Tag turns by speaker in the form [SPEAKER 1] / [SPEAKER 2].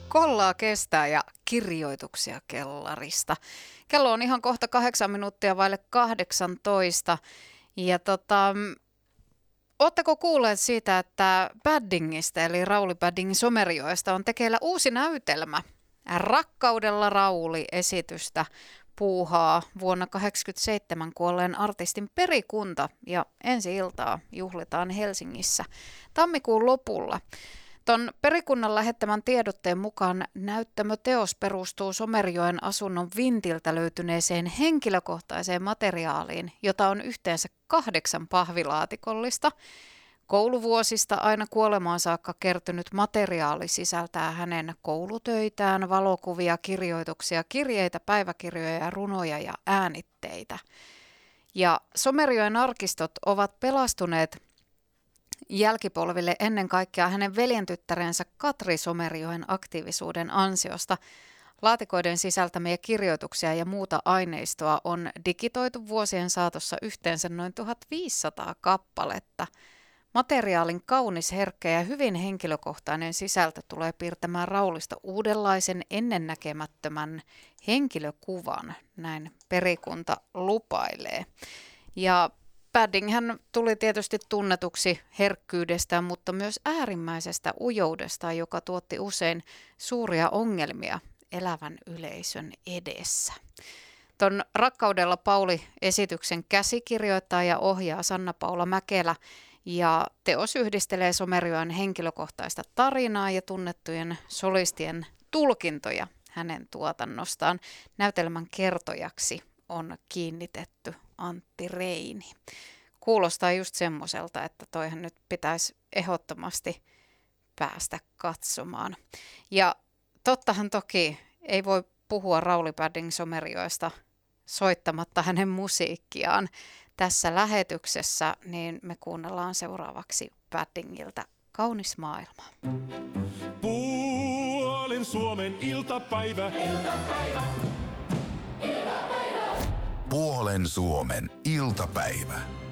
[SPEAKER 1] Kollaa kestää ja kirjoituksia kellarista. Kello on ihan kohta 8 minuuttia vaille 18. Ja ootteko kuulleet siitä, että Paddingista eli Rauli Paddingin Somerjoesta on tekeillä uusi näytelmä? Rakkaudella Rauli-esitystä puuhaa vuonna 1987 kuolleen artistin perikunta ja ensi-iltaa juhlitaan Helsingissä tammikuun lopulla. Ton perikunnan lähettämän tiedotteen mukaan näyttämöteos perustuu Somerjoen asunnon vintiltä löytyneeseen henkilökohtaiseen materiaaliin, jota on yhteensä 8 pahvilaatikollista. Kouluvuosista aina kuolemaan saakka kertynyt materiaali sisältää hänen koulutöitään, valokuvia, kirjoituksia, kirjeitä, päiväkirjoja, runoja ja äänitteitä. Ja Somerjoen arkistot ovat pelastuneet jälkipolville ennen kaikkea hänen veljentyttärensä Katri Somerjoen aktiivisuuden ansiosta. Laatikoiden sisältämiä kirjoituksia ja muuta aineistoa on digitoitu vuosien saatossa yhteensä noin 1500 kappaletta. Materiaalin kaunis, herkkä ja hyvin henkilökohtainen sisältö tulee piirtämään Raulista uudenlaisen ennennäkemättömän henkilökuvan, näin perikunta lupailee. Ja Padding hän tuli tietysti tunnetuksi herkkyydestään, mutta myös äärimmäisestä ujoudestaan, joka tuotti usein suuria ongelmia elävän yleisön edessä. Ton Rakkaudella Pauli-esityksen käsikirjoittaa ja ohjaa Sanna-Paula Mäkelä, ja teos yhdistelee Somerjoen henkilökohtaista tarinaa ja tunnettujen solistien tulkintoja hänen tuotannostaan. Näytelmän kertojaksi on kiinnitetty Antti Reini. Kuulostaa just semmoiselta, että toihan nyt pitäisi ehdottomasti päästä katsomaan. Ja tottahan toki ei voi puhua Rauli Padding Somerjoesta soittamatta hänen musiikkiaan. Tässä lähetyksessä niin me kuunnellaan seuraavaksi Paddingiltä Kaunis maailma.
[SPEAKER 2] Puolen Suomen iltapäivä.
[SPEAKER 3] Puolen Suomen iltapäivä.